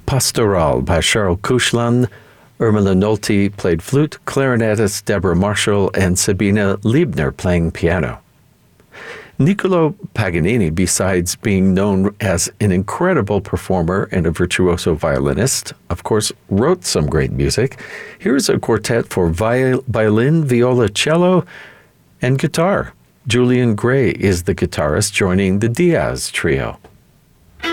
Pastoral by Cheryl Kushlan. Ermila Nolte played flute, clarinetist Deborah Marshall, and Sabina Liebner playing piano. Niccolo Paganini, besides being known as an incredible performer and a virtuoso violinist, of course, wrote some great music. Here's a quartet for violin, viola, cello, and guitar. Julian Gray is the guitarist, joining the Diaz Trio.